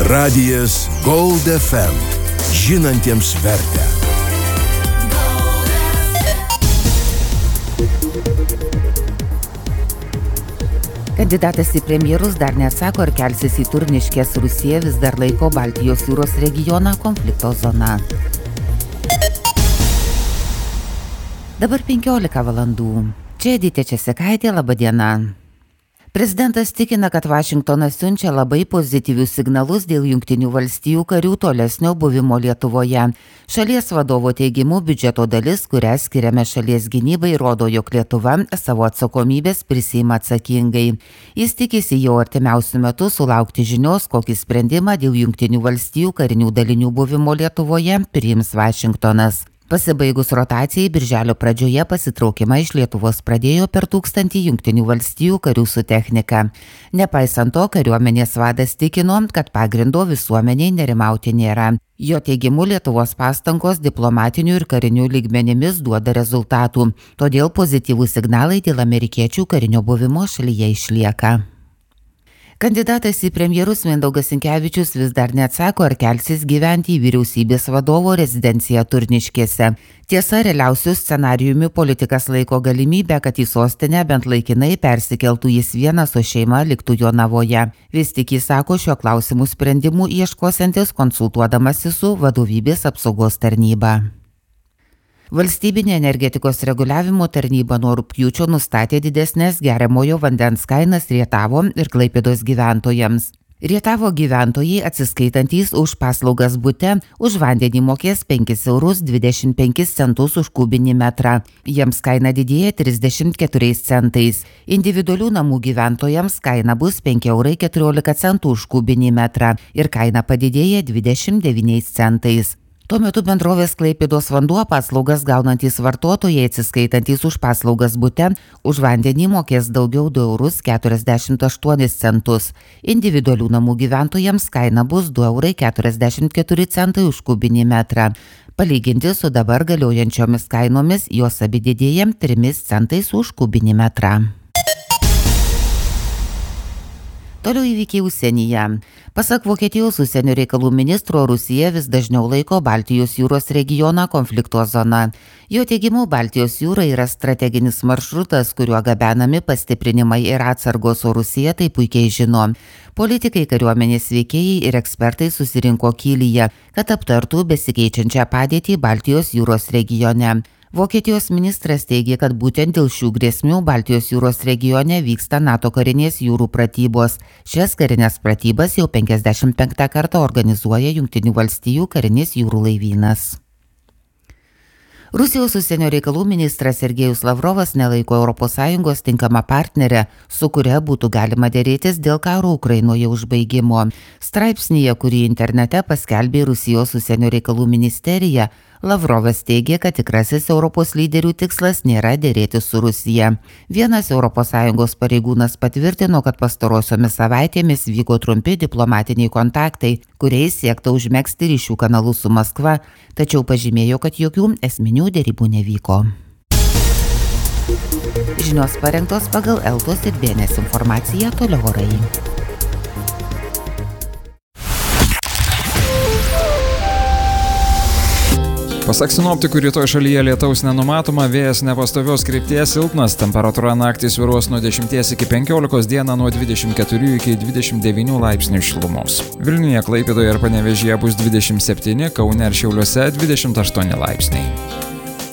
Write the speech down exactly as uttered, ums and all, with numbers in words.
Radijas Gold F M. Žinantiems vertę. Kandidatas į premjerus dar neatsako, ar kelsis į Turniškės. Rusija vis dar laiko Baltijos jūros regioną konflikto zona. Dabar penkiolika valandų. Čia Edita Česekaitė, laba diena. Prezidentas tikina, kad Vašingtonas siunčia labai pozityvius signalus dėl Jungtinių valstijų karių tolesnio buvimo Lietuvoje. Šalies vadovo teigimu, biudžeto dalis, kurią skiriame šalies gynybai, rodo, jog Lietuva savo atsakomybės prisiima atsakingai. Jis tikisi jau artimiausiu metu sulaukti žinios, kokį sprendimą dėl Jungtinių valstijų karinių dalinių buvimo Lietuvoje priims Vašingtonas. Pasibaigus rotacijai, birželio pradžioje pasitraukimą iš Lietuvos pradėjo per tūkstantį Jungtinių valstijų karių su technika. Nepaisant to, kariuomenės vadas tikino, kad pagrindo visuomeniai nerimauti nėra. Jo teigimu, Lietuvos pastangos diplomatinių ir karinių lygmenimis duoda rezultatų, todėl pozityvūs signalai dėl amerikiečių karinio buvimo šalyje išlieka. Kandidatas į premjerus Mindaugas Sinkevičius vis dar neatsako, ar kelsis gyventi į vyriausybės vadovo rezidenciją Turniškėse. Tiesa, realiausiu scenarijumi politikas laiko galimybę, kad į sostinę bent laikinai persikeltų jis vienas, o šeima liktų Jonavoje. Vis tik jis sako, šiuo klausimu sprendimų ieškosiantis, konsultuodamasi su vadovybės apsaugos tarnyba. Valstybinė energetikos reguliavimo tarnyba nuo rugpjūčio nustatė didesnės geriamojo vandens kainas Rietavo ir Klaipėdos gyventojams. Rietavo gyventojai, atsiskaitantys už paslaugas bute, už vandenį mokės penkis eurus dvidešimt penkis centus už kubinį metrą. Jiems kaina didėja trisdešimt keturiais centais. Individualių namų gyventojams kaina bus penki eurai keturiolika centų už kubinį metrą ir kaina padidėja dvidešimt devyniais centais. Tuo metu bendrovės Klaipėdos vanduo paslaugas gaunantys vartotojai, atsiskaitantys už paslaugas bute, už vandenį mokės daugiau du eurus keturiasdešimt aštuonis centus. Individualių namų gyventojams kaina bus du eurai keturiasdešimt keturi centai už kubinį metrą. Palyginti su dabar galiojančiomis kainomis, jos abi didėja trimis centais už kubinį metrą. Toliau įvykiai užsienyje. Pasak Vokietijos užsienio reikalų ministro, Rusija vis dažniau laiko Baltijos jūros regioną konflikto zona. Jo teigimu, Baltijos jūra yra strateginis maršrutas, kuriuo gabenami pastiprinimai ir atsargos, o Rusija tai puikiai žino. Politikai, kariuomenės veikėjai ir ekspertai susirinko Kylyje, kad aptartų besikeičiančią padėtį Baltijos jūros regione. Vokietijos ministras teigia, kad būtent dėl šių grėsmių Baltijos jūros regione vyksta NATO karinės jūrų pratybos. Šias karinės pratybas jau penkiasdešimt penktą kartą organizuoja Jungtinių valstijų karinis jūrų laivynas. Rusijos užsienio reikalų ministras Sergejus Lavrovas nelaiko Europos Sąjungos tinkama partnerė, su kuria būtų galima dėrėtis dėl karo Ukrainoje užbaigimo. Straipsnyje, kurį internete paskelbė Rusijos užsienio reikalų ministerija, Lavrovas teigia, kad tikrasis Europos lyderių tikslas nėra dėrėtis su Rusija. Vienas Europos Sąjungos pareigūnas patvirtino, kad pastarosiomis savaitėmis vyko trumpi diplomatiniai kontaktai, kuriais siekta užmegzti ryšių kanalus su Maskva, tačiau pažymėjo, kad jokių esminių dėrybų nevyko. Žinios parengtos pagal Eltos ir B N S informaciją, toliau orai. Pasak sinoptikų, rytoj šalyje lietaus nenumatoma, vėjas nepastovios krypties, silpnas, temperatūra naktį svyruos nuo dešimties iki penkiolikos, dieną nuo dvidešimt keturių iki dvidešimt devynių laipsnių šilumos. Vilniuje, Klaipėdoje ir Panevėžyje bus dvidešimt septyni, Kaune ir Šiauliuose dvidešimt aštuoni laipsniai.